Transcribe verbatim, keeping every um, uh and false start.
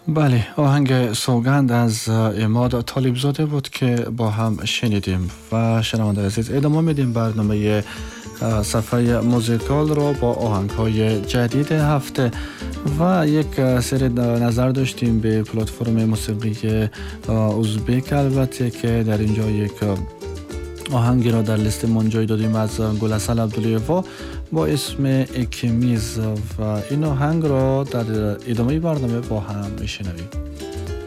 بله، آهنگ سوگند از عماد طالبزاده بود که با هم شنیدیم و شنونده عزیز ادامه میدیم برنامه صفحه موزیکال رو با آهنگ های جدید هفته و یک سری نظر داشتیم به پلتفرم موسیقی ازبک، البته که در اینجا یک آهنگی را در لیست من جای دادیم از گلعسل عبدالایوا با اسم اکمیز و این آهنگ را در ادامه برنامه با هم میشنویم.